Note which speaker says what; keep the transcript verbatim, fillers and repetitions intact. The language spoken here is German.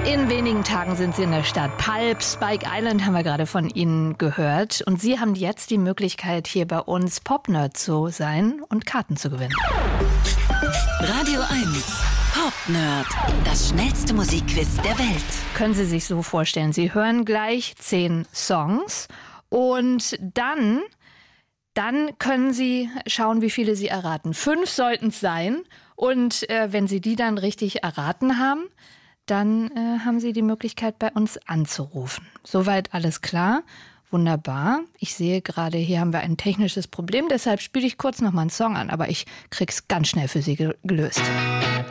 Speaker 1: In wenigen Tagen sind Sie in der Stadt Pulp. Spike Island haben wir gerade von Ihnen gehört. Und Sie haben jetzt die Möglichkeit, hier bei uns Pop-Nerd zu sein und Karten zu gewinnen.
Speaker 2: Radio eins Pop-Nerd. Das schnellste Musikquiz der Welt.
Speaker 1: Können Sie sich so vorstellen, Sie hören gleich zehn Songs und dann, dann können Sie schauen, wie viele Sie erraten. Fünf sollten es sein. Und äh, wenn Sie die dann richtig erraten haben, dann äh, haben Sie die Möglichkeit, bei uns anzurufen. Soweit alles klar? Wunderbar. Ich sehe gerade, hier haben wir ein technisches Problem, deshalb spiele ich kurz noch mal einen Song an, aber ich krieg's ganz schnell für Sie gelöst.